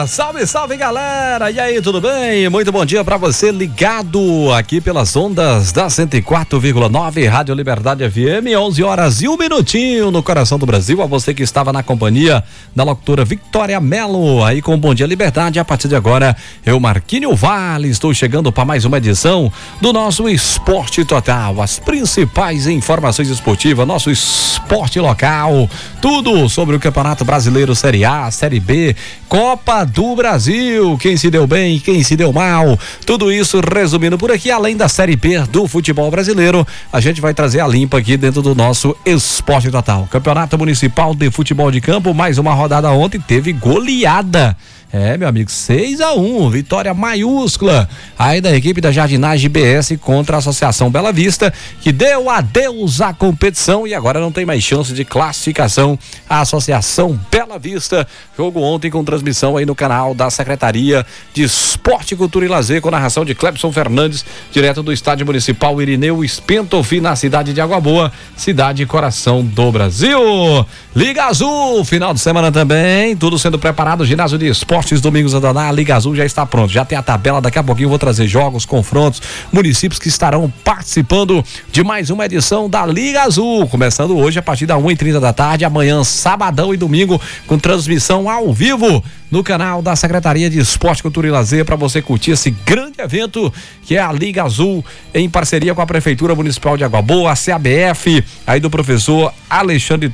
Salve, salve, galera! E aí, tudo bem? Muito bom dia pra você ligado aqui pelas ondas da 104,9 Rádio Liberdade FM, 11 horas e 1 minutinho no coração do Brasil. A você que estava na companhia da locutora Victoria Mello, aí com o Bom Dia Liberdade. A partir de agora, eu, Marquinho Vale, estou chegando para mais uma edição do nosso Esporte Total. As principais informações esportivas, nosso esporte local, tudo sobre o Campeonato Brasileiro, Série A, Série B, Copa do Brasil, quem se deu bem, quem se deu mal, tudo isso resumindo por aqui, além da Série B do futebol brasileiro, a gente vai trazer a limpa aqui dentro do nosso Esporte Total. Campeonato Municipal de Futebol de Campo, mais uma rodada ontem, teve goleada. Meu amigo, 6-1, vitória maiúscula aí da equipe da Jardinagem BS contra a Associação Bela Vista, que deu adeus à competição e agora não tem mais chance de classificação. A Associação Bela Vista, jogo ontem com transmissão aí no canal da Secretaria de Esporte, Cultura e Lazer, com narração de Clebson Fernandes, direto do Estádio Municipal Irineu Spentofi, na cidade de Água Boa, cidade coração do Brasil. Liga Azul, final de semana também, tudo sendo preparado, ginásio de esportes Domingos Andaná, a Liga Azul já está pronto, já tem a tabela, daqui a pouquinho eu vou trazer jogos, confrontos, municípios que estarão participando de mais uma edição da Liga Azul, começando hoje a partir da 1h30 da tarde, amanhã, sabadão e domingo, com transmissão ao vivo no canal da Secretaria de Esporte, Cultura e Lazer, para você curtir esse grande evento que é a Liga Azul, em parceria com a Prefeitura Municipal de Água Boa, a CABF, aí do professor Alexandre